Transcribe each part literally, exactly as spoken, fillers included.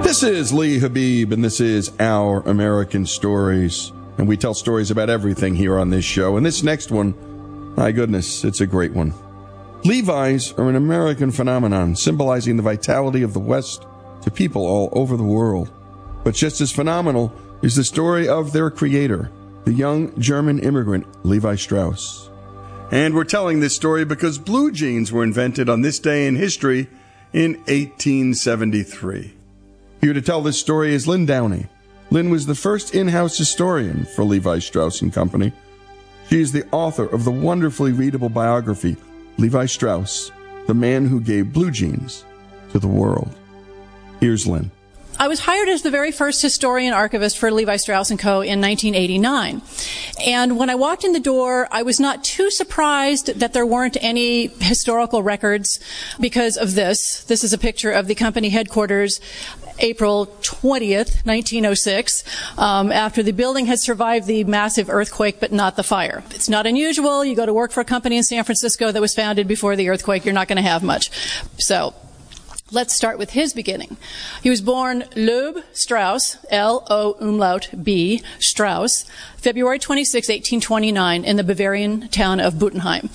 This is Lee Habib, and this is Our American Stories. And we tell stories about everything here on this show. And this next one, my goodness, it's a great one. Levi's are an American phenomenon, symbolizing the vitality of the West to people all over the world. But just as phenomenal is the story of their creator, the young German immigrant Levi Strauss. And we're telling this story because blue jeans were invented on this day in history in eighteen seventy-three. Here to tell this story is Lynn Downey. Lynn was the first in-house historian for Levi Strauss and Company. She is the author of the wonderfully readable biography, Levi Strauss, the man who gave blue jeans to the world. Here's Lynn. I was hired as the very first historian archivist for Levi Strauss and Co. in nineteen eighty-nine. And when I walked in the door, I was not too surprised that there weren't any historical records because of this. This is a picture of the company headquarters, April twentieth, nineteen oh six, um, after the building had survived the massive earthquake, but not the fire. It's not unusual. You go to work for a company in San Francisco that was founded before the earthquake, you're not going to have much. So let's start with his beginning. He was born Loeb Strauss, L O umlaut B, Strauss, February twenty-sixth, eighteen twenty-nine, in the Bavarian town of Butenheim.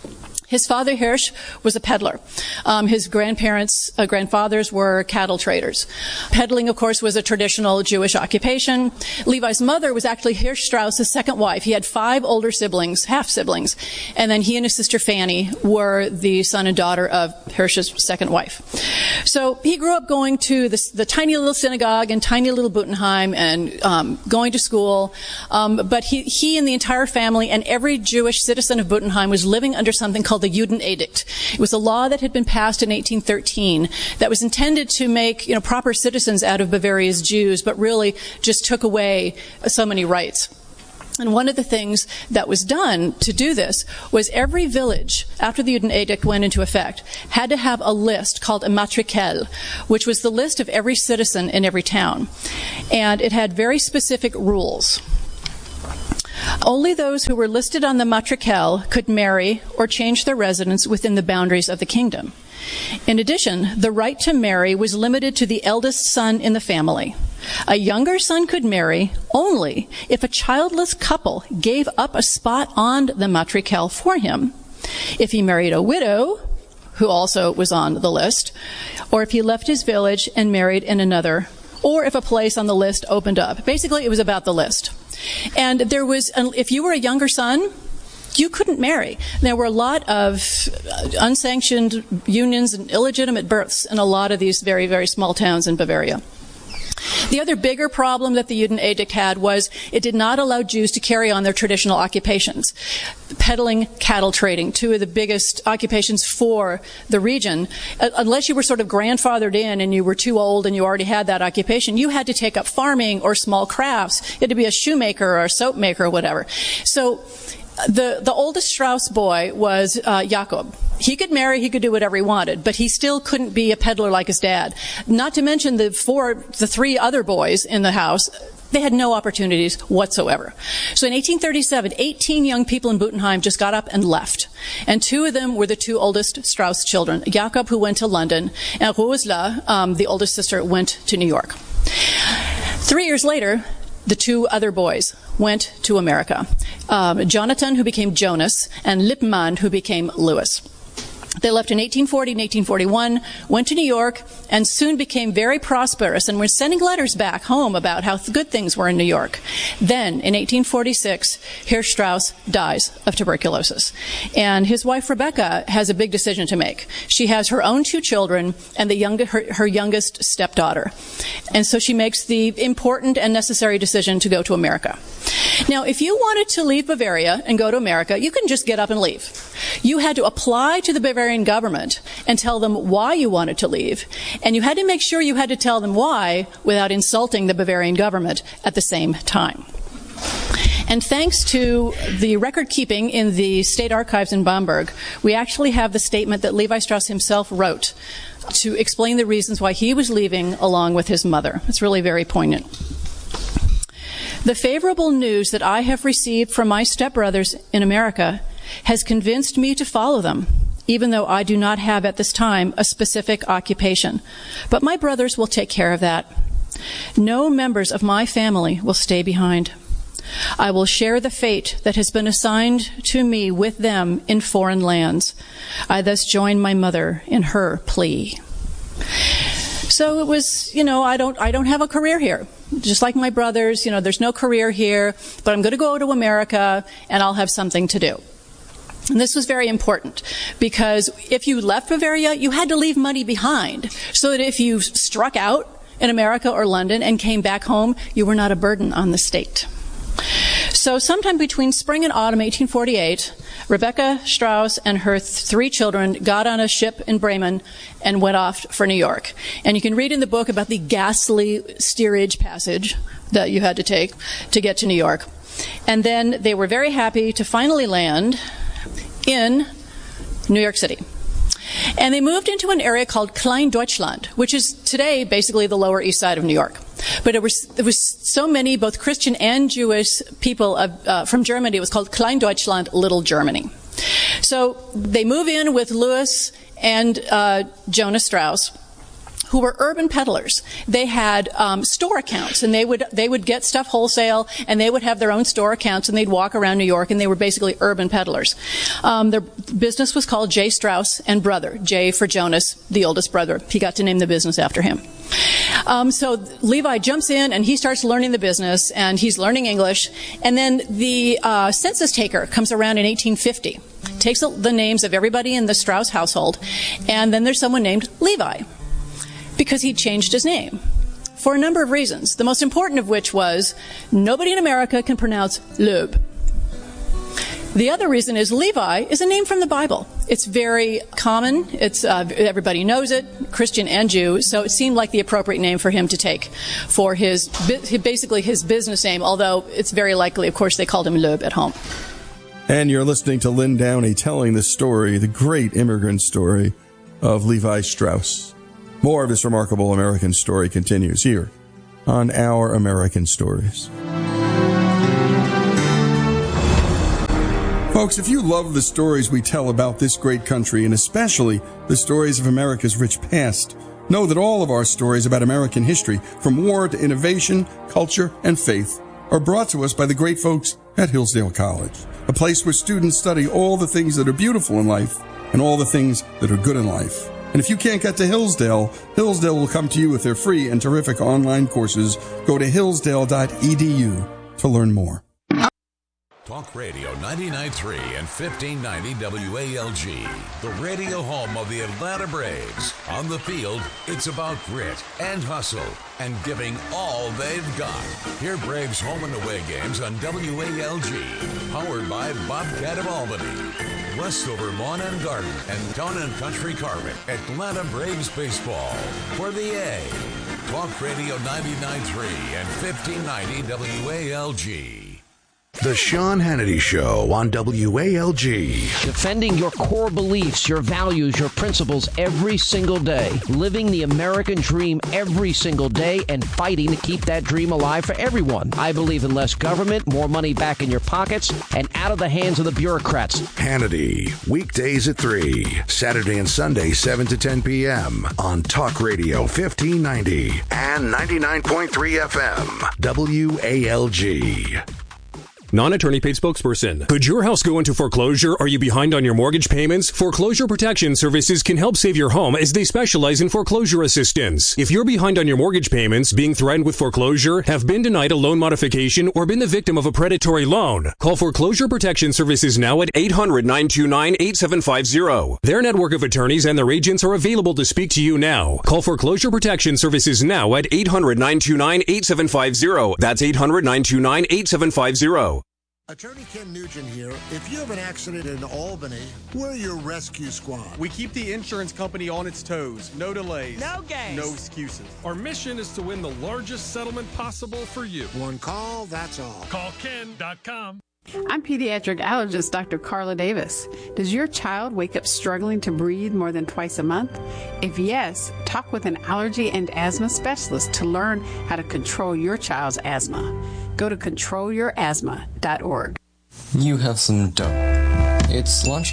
His father, Hirsch, was a peddler. Um, his grandparents, uh, grandfathers were cattle traders. Peddling, of course, was a traditional Jewish occupation. Levi's mother was actually Hirsch Strauss's second wife. He had five older siblings, half-siblings, and then he and his sister Fanny were the son and daughter of Hirsch's second wife. So he grew up going to the, the tiny little synagogue in tiny little Butenheim and um, going to school, um, but he, he and the entire family and every Jewish citizen of Butenheim was living under something called the Juden Edict. It was a law that had been passed in eighteen thirteen that was intended to make, you know, proper citizens out of Bavaria's Jews, but really just took away so many rights. And one of the things that was done to do this was every village, after the Juden Edict went into effect, had to have a list called a matrikel, which was the list of every citizen in every town. And it had very specific rules. Only those who were listed on the matrikel could marry or change their residence within the boundaries of the kingdom. In addition, the right to marry was limited to the eldest son in the family. A younger son could marry only if a childless couple gave up a spot on the matrikel for him. If he married a widow, who also was on the list, or if he left his village and married in another, or if a place on the list opened up. Basically, it was about the list. And there was, if you were a younger son, you couldn't marry. There were a lot of unsanctioned unions and illegitimate births in a lot of these very, very small towns in Bavaria. The other bigger problem that the Juden Edict had was it did not allow Jews to carry on their traditional occupations. Peddling, cattle trading, two of the biggest occupations for the region. Uh, unless you were sort of grandfathered in and you were too old and you already had that occupation, you had to take up farming or small crafts. You had to be a shoemaker or a soap maker or whatever. So The, the oldest Strauss boy was uh, Jakob. He could marry, he could do whatever he wanted, but he still couldn't be a peddler like his dad. Not to mention the four, the three other boys in the house. They had no opportunities whatsoever. So in eighteen thirty-seven, eighteen young people in Butenheim just got up and left. And two of them were the two oldest Strauss children. Jakob, who went to London, and Rosla, um, the oldest sister, went to New York. Three years later, the two other boys went to America. Um, Jonathan, who became Jonas, and Lippmann, who became Louis. They left in eighteen forty and eighteen forty-one, went to New York, and soon became very prosperous and were sending letters back home about how good things were in New York. Then, in eighteen forty-six, Hirsch Strauss dies of tuberculosis. And his wife, Rebecca, has a big decision to make. She has her own two children and the young, her, her youngest stepdaughter. And so she makes the important and necessary decision to go to America. Now, if you wanted to leave Bavaria and go to America, you couldn't just get up and leave. You had to apply to the Bavarian government and tell them why you wanted to leave. And you had to make sure you had to tell them why without insulting the Bavarian government at the same time. And thanks to the record keeping in the state archives in Bamberg, we actually have the statement that Levi Strauss himself wrote to explain the reasons why he was leaving along with his mother. It's really very poignant. The favorable news that I have received from my stepbrothers in America has convinced me to follow them even though I do not have at this time a specific occupation. But my brothers will take care of that. No members of my family will stay behind. I will share the fate that has been assigned to me with them in foreign lands. I thus join my mother in her plea. So it was, you know, I don't, I don't have a career here. Just like my brothers, you know, there's no career here, but I'm going to go to America and I'll have something to do. And this was very important because if you left Bavaria, you had to leave money behind so that if you struck out in America or London and came back home, you were not a burden on the state. So sometime between spring and autumn eighteen forty-eight, Rebecca Strauss and her th- three children got on a ship in Bremen and went off for New York. And you can read in the book about the ghastly steerage passage that you had to take to get to New York. And then they were very happy to finally land in New York City. And they moved into an area called Klein Deutschland, which is today basically the Lower East Side of New York. But it was, there was so many, both Christian and Jewish people of, uh, from Germany. It was called Klein Deutschland, Little Germany. So they move in with Louis and uh, Jonas Strauss, who were urban peddlers. They had um, store accounts, and they would they would get stuff wholesale, and they would have their own store accounts, and they'd walk around New York, and they were basically urban peddlers. Um, their business was called J. Strauss and Brother. J for Jonas, the oldest brother. He got to name the business after him. Um, so Levi jumps in, and he starts learning the business, and he's learning English. And then the uh, census taker comes around in eighteen fifty, takes the names of everybody in the Strauss household, and then there's someone named Levi, because he changed his name for a number of reasons, the most important of which was nobody in America can pronounce Loeb. The other reason is Levi is a name from the Bible. It's very common. It's uh, everybody knows it, Christian and Jew, so it seemed like the appropriate name for him to take for his basically his business name, although it's very likely, of course, they called him Loeb at home. And you're listening to Lynn Downey telling the story, the great immigrant story of Levi Strauss. More of this remarkable American story continues here on Our American Stories. Folks, if you love the stories we tell about this great country, and especially the stories of America's rich past, know that all of our stories about American history, from war to innovation, culture, and faith, are brought to us by the great folks at Hillsdale College, a place where students study all the things that are beautiful in life and all the things that are good in life. And if you can't get to Hillsdale, Hillsdale will come to you with their free and terrific online courses. Go to hillsdale dot e d u to learn more. Talk Radio ninety-nine point three and fifteen ninety W A L G, the radio home of the Atlanta Braves. On the field, it's about grit and hustle and giving all they've got. Hear Braves home and away games on W A L G, powered by Bobcat of Albany, Westover Lawn and Garden, and Town and Country Carpet. Atlanta Braves baseball for the A. Talk Radio ninety-nine point three and fifteen ninety W A L G. The Sean Hannity Show on W A L G. Defending your core beliefs, your values, your principles every single day. Living the American dream every single day and fighting to keep that dream alive for everyone. I believe in less government, more money back in your pockets, and out of the hands of the bureaucrats. Hannity, weekdays at three, Saturday and Sunday, seven to ten p.m. on Talk Radio fifteen ninety and ninety-nine point three F M, W A L G. Non-attorney paid spokesperson. Could your house go into foreclosure? Are you behind on your mortgage payments? Foreclosure Protection Services can help save your home as they specialize in foreclosure assistance. If you're behind on your mortgage payments, being threatened with foreclosure, have been denied a loan modification, or been the victim of a predatory loan, call Foreclosure Protection Services now at eight hundred, nine two nine, eight seven five zero. Their network of attorneys and their agents are available to speak to you now. Call Foreclosure Protection Services now at eight hundred, nine two nine, eight seven five zero. That's eight hundred, nine two nine, eight seven five zero. Attorney Ken Nugent here. If you have an accident in Albany, we're your rescue squad. We keep the insurance company on its toes. No delays. No games. No excuses. Our mission is to win the largest settlement possible for you. One call, that's all. Call ken dot com. I'm pediatric allergist Doctor Carla Davis. Does your child wake up struggling to breathe more than twice a month? If yes, talk with an allergy and asthma specialist to learn how to control your child's asthma. Go to control your asthma dot org. You have some dough. It's lunchtime.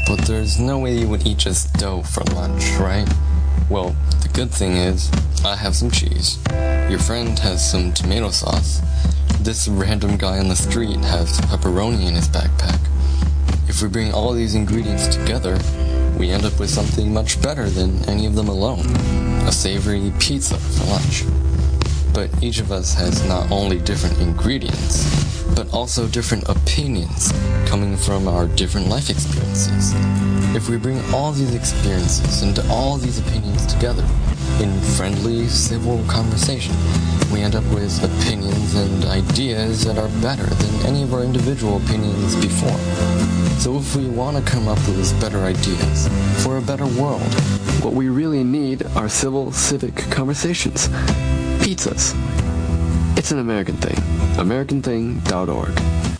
But there's no way you would eat just dough for lunch, right? Well, the good thing is, I have some cheese. Your friend has some tomato sauce. This random guy on the street has pepperoni in his backpack. If we bring all these ingredients together, we end up with something much better than any of them alone. A savory pizza for lunch. But each of us has not only different ingredients, but also different opinions coming from our different life experiences. If we bring all these experiences and all these opinions together in friendly, civil conversation, we end up with opinions and ideas that are better than any of our individual opinions before. So if we want to come up with better ideas for a better world, what we really need are civil, civic conversations. Pizzas. It's an American thing. American thing dot org.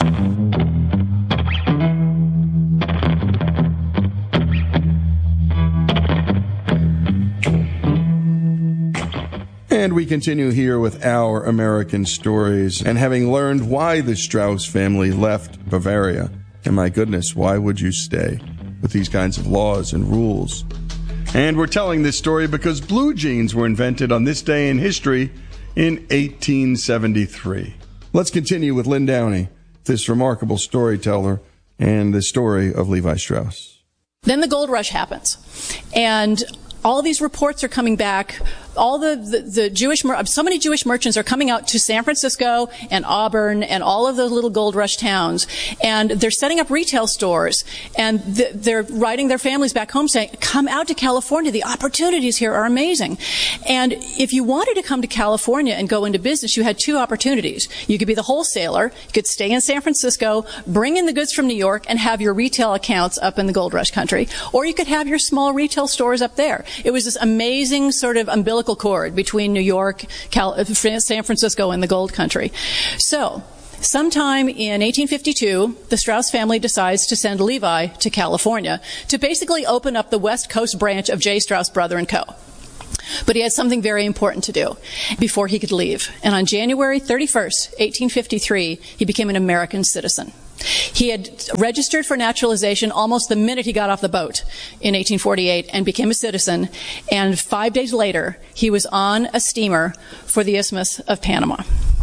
And we continue here with our American stories. And having learned why the Strauss family left Bavaria, and my goodness, why would you stay with these kinds of laws and rules? And we're telling this story because blue jeans were invented on this day in history in eighteen seventy-three. Let's continue with Lynn Downey, this remarkable storyteller, and the story of Levi Strauss. Then the gold rush happens. And all these reports are coming back. All the, the, the Jewish, so many Jewish merchants are coming out to San Francisco and Auburn and all of the little gold rush towns. And they're setting up retail stores. And th- they're writing their families back home saying, come out to California. The opportunities here are amazing. And if you wanted to come to California and go into business, you had two opportunities. You could be the wholesaler. You could stay in San Francisco, bring in the goods from New York, and have your retail accounts up in the gold rush country. Or you could have your small retail stores up there. It was this amazing sort of umbilical cord between New York, Cal- San Francisco, and the gold country. So, sometime in eighteen fifty-two, the Strauss family decides to send Levi to California to basically open up the West Coast branch of J. Strauss Brother and Co. But he had something very important to do before he could leave. And on January thirty-first, eighteen fifty-three, he became an American citizen. He had registered for naturalization almost the minute he got off the boat in eighteen forty-eight and became a citizen. And five days later, he was on a steamer for the Isthmus of Panama.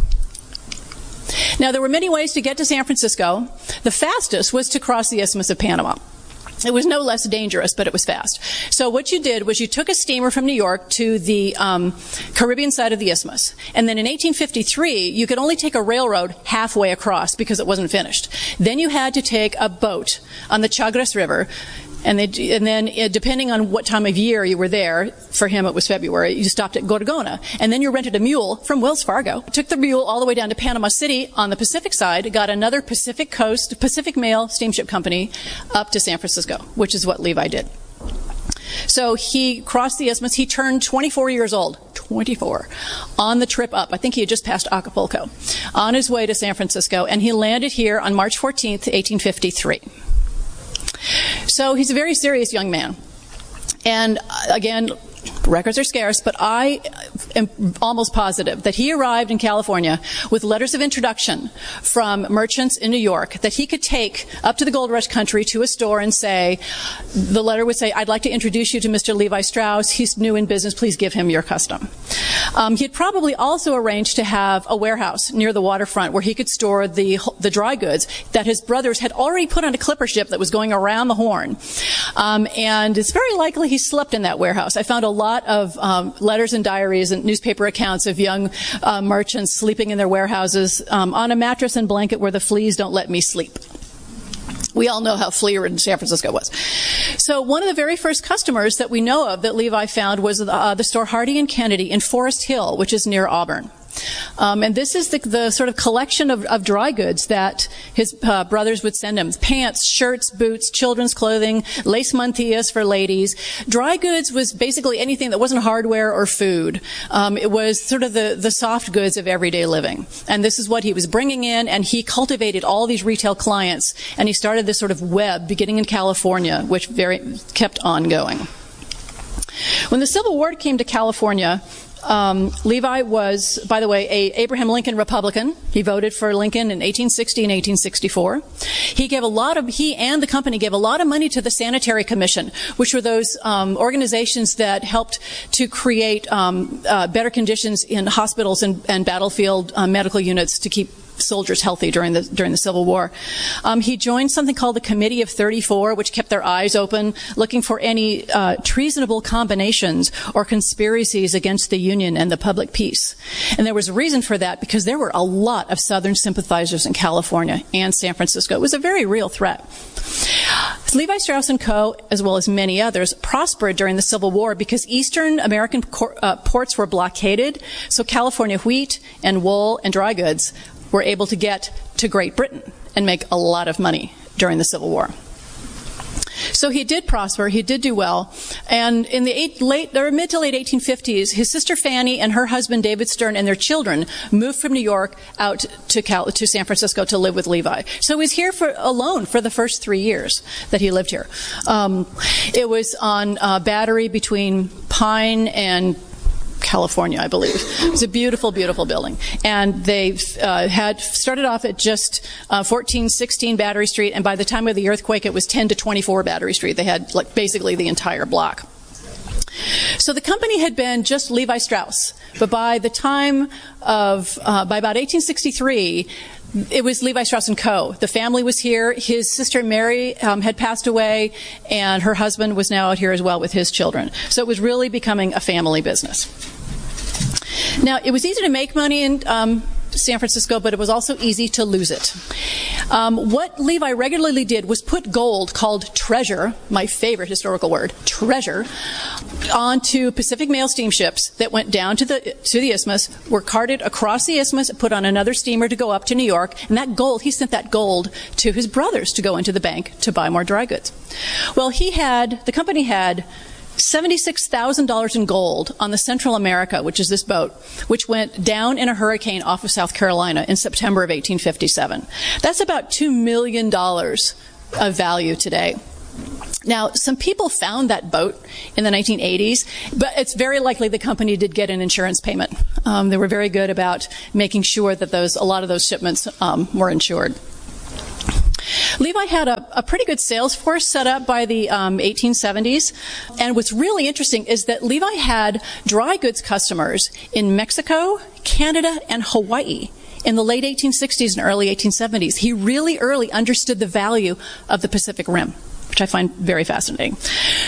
Now, there were many ways to get to San Francisco. The fastest was to cross the Isthmus of Panama. It was no less dangerous, but it was fast. So what you did was you took a steamer from New York to the um, Caribbean side of the Isthmus. And then in eighteen fifty-three, you could only take a railroad halfway across because it wasn't finished. Then you had to take a boat on the Chagres River. And, they, and then, uh, depending on what time of year you were there, for him it was February, you stopped at Gorgona. And then you rented a mule from Wells Fargo, took the mule all the way down to Panama City on the Pacific side, got another Pacific Coast, Pacific Mail steamship company up to San Francisco, which is what Levi did. So he crossed the Isthmus. He turned twenty-four years old, twenty-four, on the trip up. I think he had just passed Acapulco, on his way to San Francisco, and he landed here on March fourteenth, eighteen fifty-three. So he's a very serious young man. And again, records are scarce, but I am almost positive that he arrived in California with letters of introduction from merchants in New York that he could take up to the Gold Rush country to a store and say, the letter would say, I'd like to introduce you to Mister Levi Strauss. He's new in business. Please give him your custom. Um, he'd probably also arranged to have a warehouse near the waterfront where he could store the the dry goods that his brothers had already put on a clipper ship that was going around the Horn. Um, and it's very likely he slept in that warehouse. I found a lot of um, letters and diaries and newspaper accounts of young uh, merchants sleeping in their warehouses um, on a mattress and blanket where the fleas don't let me sleep. We all know how flea-ridden San Francisco was. So one of the very first customers that we know of that Levi found was uh, the store Hardy and Kennedy in Forest Hill, which is near Auburn. Um, and this is the, the sort of collection of, of dry goods that his uh, brothers would send him. Pants, shirts, boots, children's clothing, lace mantillas for ladies. Dry goods was basically anything that wasn't hardware or food. Um, it was sort of the, the soft goods of everyday living. And this is what he was bringing in, and he cultivated all these retail clients. And he started this sort of web beginning in California, which very kept on going. When the Civil War came to California, Um, Levi was, by the way, a Abraham Lincoln Republican. He voted for Lincoln in eighteen sixty and eighteen sixty-four. He gave a lot of, he and the company gave a lot of money to the Sanitary Commission, which were those um, organizations that helped to create um, uh, better conditions in hospitals and, and battlefield uh, medical units to keep soldiers healthy during the during the Civil War. Um, he joined something called the Committee of thirty-four, which kept their eyes open, looking for any uh, treasonable combinations or conspiracies against the Union and the public peace. And there was a reason for that, because there were a lot of Southern sympathizers in California and San Francisco. It was a very real threat. Levi Strauss and Co., as well as many others, prospered during the Civil War because Eastern American cor- uh, ports were blockaded, so California wheat and wool and dry goods were able to get to Great Britain and make a lot of money during the Civil War. So he did prosper, he did do well, and in the eight, late, or mid to late eighteen fifties, his sister Fanny and her husband David Stern and their children moved from New York out to Cal- to San Francisco to live with Levi. So he's here for alone for the first three years that he lived here. Um, it was on uh, Battery between Pine and California, I believe. It was a beautiful, beautiful building. And they uh, had started off at just uh, fourteen sixteen Battery Street, and by the time of the earthquake, it was ten to twenty-four Battery Street. They had like basically the entire block. So the company had been just Levi Strauss, but by the time of, uh, by about eighteen sixty-three, it was Levi Strauss and Co. The family was here. His sister Mary um, had passed away, and her husband was now out here as well with his children. So it was really becoming a family business. Now, it was easy to make money in um, San Francisco, but it was also easy to lose it. Um, what Levi regularly did was put gold, called treasure, my favorite historical word, treasure, onto Pacific Mail steamships that went down to the to the isthmus, were carted across the isthmus, put on another steamer to go up to New York, and that gold, he sent that gold to his brothers to go into the bank to buy more dry goods. Well, he had, the company had seventy-six thousand dollars in gold on the Central America, which is this boat, which went down in a hurricane off of South Carolina in September of eighteen fifty-seven. That's about two million dollars of value today. Now, some people found that boat in the nineteen eighties, but it's very likely the company did get an insurance payment. Um, they were very good about making sure that those, a lot of those shipments um, were insured. Levi had a, a pretty good sales force set up by the um, eighteen seventies. And what's really interesting is that Levi had dry goods customers in Mexico, Canada, and Hawaii in the late eighteen sixties and early eighteen seventies. He really early understood the value of the Pacific Rim, which I find very fascinating.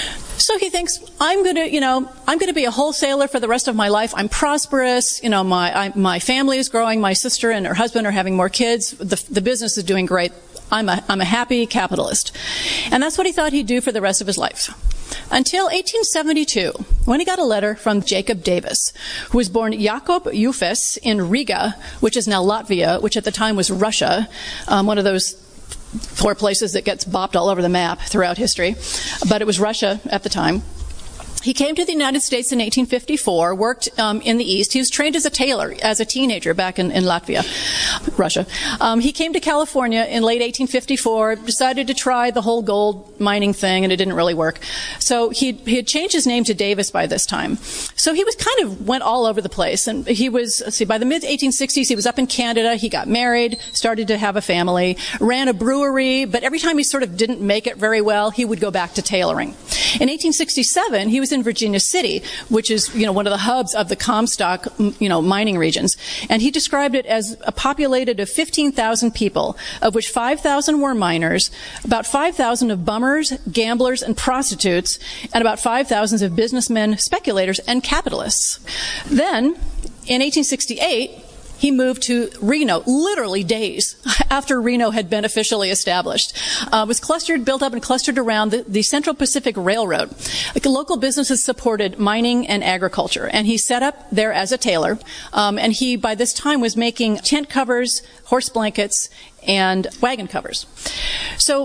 So he thinks, I'm going to, you know, I'm going to be a wholesaler for the rest of my life. I'm prosperous. You know, my I, my family is growing. My sister and her husband are having more kids. The, the business is doing great. I'm a, I'm a happy capitalist. And that's what he thought he'd do for the rest of his life. Until eighteen seventy-two, when he got a letter from Jacob Davis, who was born Jakob Eufes in Riga, which is now Latvia, which at the time was Russia, um, one of those four places that gets bopped all over the map throughout history. But it was Russia at the time. He came to the United States in eighteen fifty-four, worked um, in the East. He was trained as a tailor as a teenager back in, in Latvia, Russia. Um, he came to California in late eighteen fifty-four, decided to try the whole gold mining thing, and it didn't really work. So he he had changed his name to Davis by this time. So he was kind of went all over the place. And he was, let's see, by the mid eighteen sixties, he was up in Canada. He got married, started to have a family, ran a brewery, but every time he sort of didn't make it very well, he would go back to tailoring. In eighteen sixty-seven, he was in Virginia City, which is, you know, one of the hubs of the Comstock, you know, mining regions. And he described it as a populated of fifteen thousand people, of which five thousand were miners, about five thousand of bummers, gamblers, and prostitutes, and about five thousand of businessmen, speculators, and capitalists. Then, in eighteen sixty-eight, he moved to Reno, literally days after Reno had been officially established. Uh, was clustered, built up and clustered around the, the Central Pacific Railroad. Like, local businesses supported mining and agriculture, and he set up there as a tailor. Um, and he, by this time, was making tent covers, horse blankets, and wagon covers. So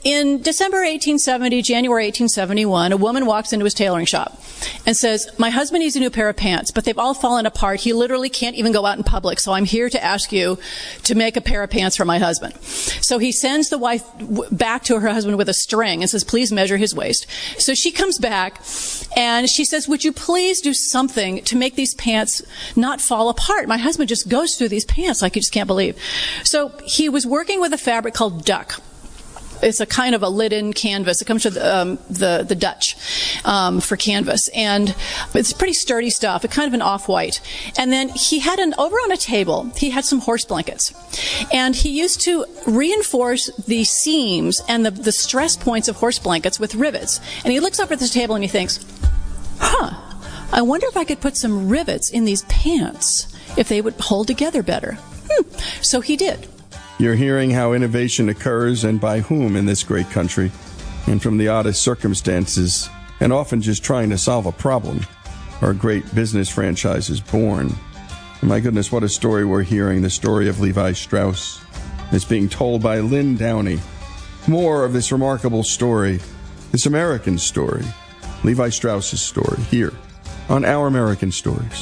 In December eighteen seventy, January eighteen seventy-one, a woman walks into his tailoring shop and says, my husband needs a new pair of pants, but they've all fallen apart. He literally can't even go out in public, so I'm here to ask you to make a pair of pants for my husband. So he sends the wife back to her husband with a string and says, please measure his waist. So she comes back and she says, would you please do something to make these pants not fall apart? My husband just goes through these pants like he just can't believe. So he was working with a fabric called duck. It's a kind of a linen canvas. It comes to the, um, the, the Dutch um, for canvas. And it's pretty sturdy stuff. It's kind of an off-white. And then he had an, over on a table, he had some horse blankets. And he used to reinforce the seams and the, the stress points of horse blankets with rivets. And he looks up at this table and he thinks, huh, I wonder if I could put some rivets in these pants, if they would hold together better. Hmm. So he did. You're hearing how innovation occurs and by whom in this great country, and from the oddest circumstances, and often just trying to solve a problem, are great business franchises born. And my goodness, what a story we're hearing, the story of Levi Strauss. It's being told by Lynn Downey. More of this remarkable story, this American story, Levi Strauss's story, here on Our American Stories.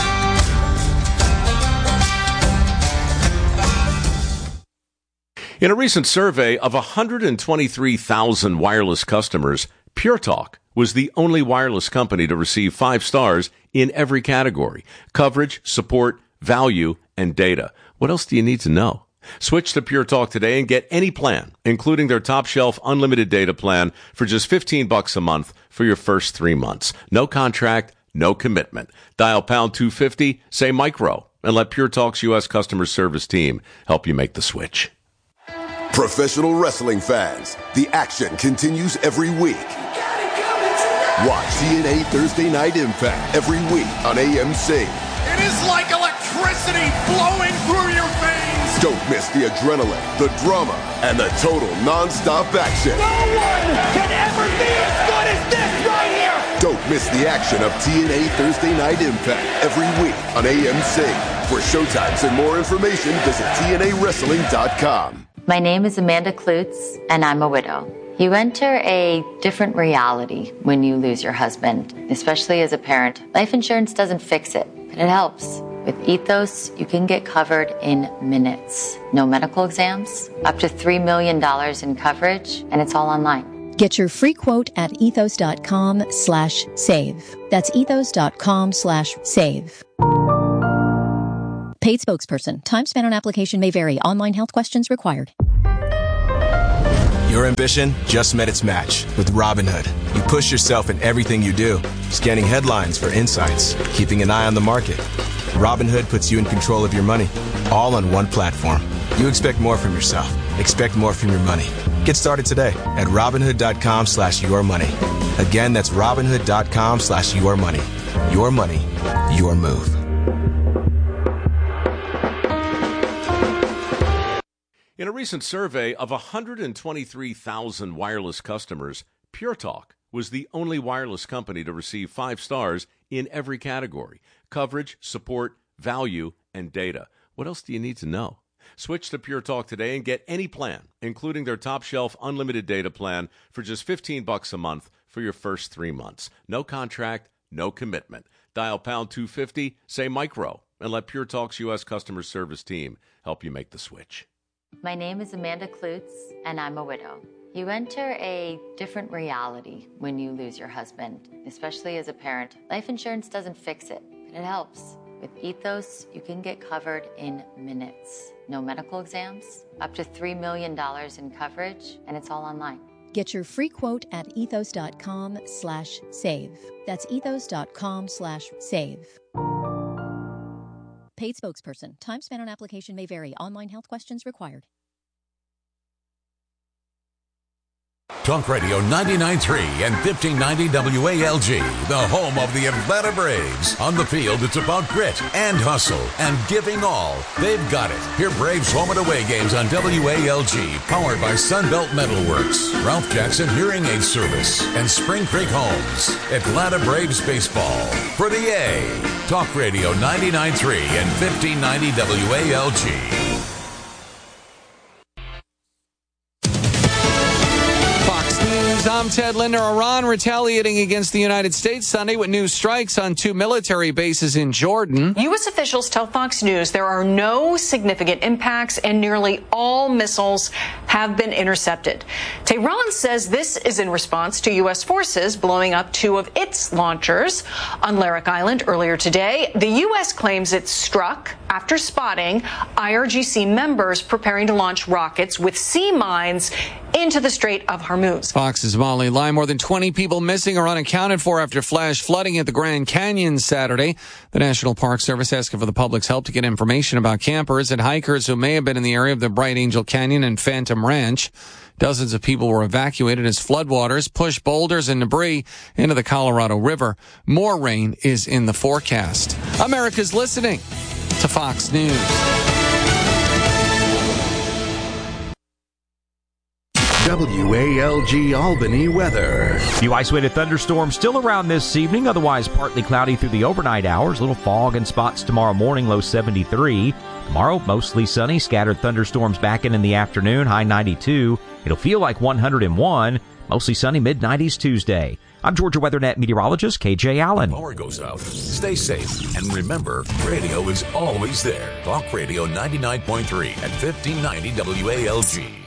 In a recent survey of one hundred twenty-three thousand wireless customers, Pure Talk was the only wireless company to receive five stars in every category: coverage, support, value, and data. What else do you need to know? Switch to Pure Talk today and get any plan, including their top shelf unlimited data plan, for just fifteen bucks a month for your first three months. No contract, no commitment. Dial pound two fifty, say micro, and let Pure Talk's U S customer service team help you make the switch. Professional wrestling fans, the action continues every week. Watch T N A Thursday Night Impact every week on A M C. It is like electricity flowing through your veins. Don't miss the adrenaline, the drama, and the total non-stop action. No one can ever be as good as this right here. Don't miss the action of T N A Thursday Night Impact every week on A M C. For showtimes and more information, visit T N A wrestling dot com. My name is Amanda Klutz, and I'm a widow. You enter a different reality when you lose your husband, especially as a parent. Life insurance doesn't fix it, but it helps. With Ethos, you can get covered in minutes. No medical exams, up to three million dollars in coverage, and it's all online. Get your free quote at ethos.com slash save. That's ethos.com slash save. Paid spokesperson. Time spent on application may vary. Online health questions required. Your ambition just met its match with Robinhood. You push yourself in everything you do, scanning headlines for insights, keeping an eye on the market. Robinhood puts you in control of your money, all on one platform. You expect more from yourself. Expect more from your money. Get started today at Robinhood.com slash your money. Again, that's Robinhood.com slash your money. Your money, your move. In a recent survey of one hundred twenty-three thousand wireless customers, Pure Talk was the only wireless company to receive five stars in every category: coverage, support, value, and data. What else do you need to know? Switch to Pure Talk today and get any plan, including their top shelf unlimited data plan, for just fifteen bucks a month for your first three months. No contract, no commitment. Dial pound two fifty, say micro, and let Pure Talk's U S customer service team help you make the switch. My name is Amanda Klutz, and I'm a widow. You enter a different reality when you lose your husband, especially as a parent. Life insurance doesn't fix it, but it helps. With Ethos, you can get covered in minutes. No medical exams, up to three million dollars in coverage, and it's all online. Get your free quote at ethos.com slash save. That's ethos.com slash save. Paid spokesperson. Time spent on application may vary. Online health questions required. Talk Radio ninety-nine point three and fifteen ninety W A L G, the home of the Atlanta Braves. On the field, it's about grit and hustle and giving all. They've got it. Hear Braves home and away games on W A L G, powered by Sunbelt Metalworks, Ralph Jackson Hearing Aid Service, and Spring Creek Homes. Atlanta Braves baseball for the A. Talk Radio ninety-nine point three and fifteen ninety W A L G. I'm Ted Linder. Iran retaliating against the United States Sunday with new strikes on two military bases in Jordan. U S officials tell Fox News there are no significant impacts and nearly all missiles have been intercepted. Tehran says this is in response to U S forces blowing up two of its launchers on Larak Island earlier today. The U S claims it struck after spotting I R G C members preparing to launch rockets with sea mines into the Strait of Hormuz. Fox's Molly Lai. More than twenty people missing or unaccounted for after flash flooding at the Grand Canyon Saturday. The National Park Service asking for the public's help to get information about campers and hikers who may have been in the area of the Bright Angel Canyon and Phantom Ranch. Dozens of people were evacuated as floodwaters pushed boulders and debris into the Colorado River. More rain is in the forecast. America's listening to Fox News. W A L G Albany weather. Few isolated thunderstorms still around this evening, otherwise partly cloudy through the overnight hours. Little fog in spots tomorrow morning, low seventy-three. Tomorrow, mostly sunny, scattered thunderstorms back in in the afternoon, high ninety-two. It'll feel like one hundred one. Mostly sunny, mid nineties Tuesday. I'm Georgia WeatherNet meteorologist K J Allen. Power goes out. Stay safe. And remember, radio is always there. Talk Radio ninety-nine point three and fifteen ninety W A L G.